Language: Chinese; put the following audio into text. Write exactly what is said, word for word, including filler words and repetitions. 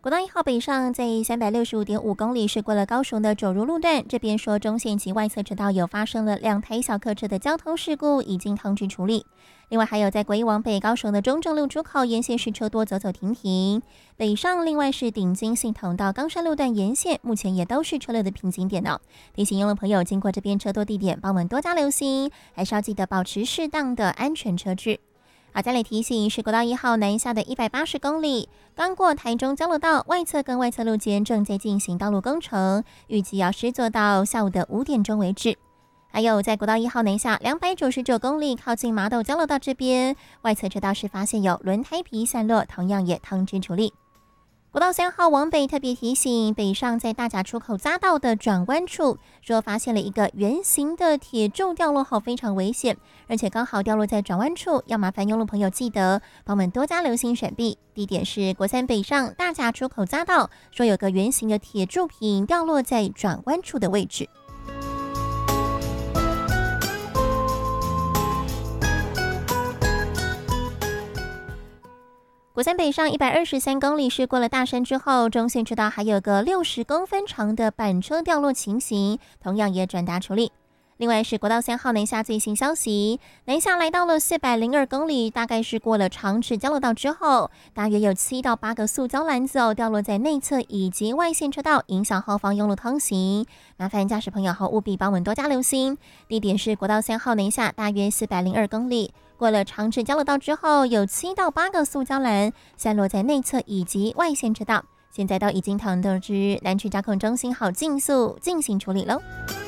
国道一号北上在三百六十五点五公里，是过了高雄的九如路段。这边说中线及外侧车道有发生了两台小客车的交通事故，已经通知处理。另外还有在国一往北高雄的中正路出口沿线是车多走走停停。北上另外是顶金系统到冈山路段沿线，目前也都是车流的瓶颈点哦。提醒用路朋友经过这边车多地点，帮我们多加留心，还是要记得保持适当的安全车距。好，再来提醒是国道一号南下的一百八十公里，刚过台中交流道外侧跟外侧路间正在进行道路工程，预计要施作到下午的五点钟为止。还有在国道一号南下两百九十九公里，靠近麻豆交流道这边，外侧车道是发现有轮胎皮散落，同样也通知处理。国道三号往北特别提醒，北上在大甲出口匝道的转弯处，说发现了一个圆形的铁柱掉落后，非常危险，而且刚好掉落在转弯处，要麻烦用路朋友记得帮我们多加留心闪避。地点是国三北上大甲出口匝道，说有个圆形的铁柱品掉落在转弯处的位置。国三北上一百二十三公里，是过了大山之后，中线车道还有个六十公分长的板车掉落情形，同样也转达处理。另外是国道三号南下最新消息，南下来到了四百零二公里，大概是过了长治交流道之后，大约有七到八个塑胶篮子哦掉落在内侧以及外线车道，影响后方用路通行。麻烦驾驶朋友后务必帮我们多加留心。地点是国道三号南下大约四百零二公里，过了长治交流道之后，有七到八个塑胶篮散落在内侧以及外线车道，现在都已经通知南区交控中心，好尽速进行处理喽。